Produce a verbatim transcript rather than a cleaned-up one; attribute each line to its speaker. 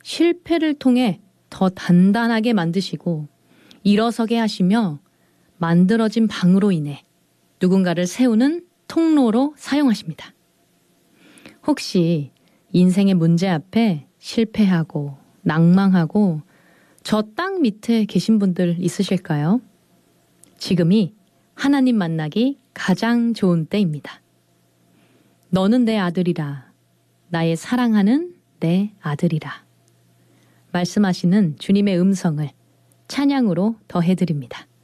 Speaker 1: 실패를 통해 더 단단하게 만드시고 일어서게 하시며 만들어진 방으로 인해 누군가를 세우는 통로로 사용하십니다. 혹시 인생의 문제 앞에 실패하고 낭망하고 저 땅 밑에 계신 분들 있으실까요? 지금이 하나님 만나기 가장 좋은 때입니다. 너는 내 아들이라, 나의 사랑하는 내 아들이라. 말씀하시는 주님의 음성을 찬양으로 더해드립니다.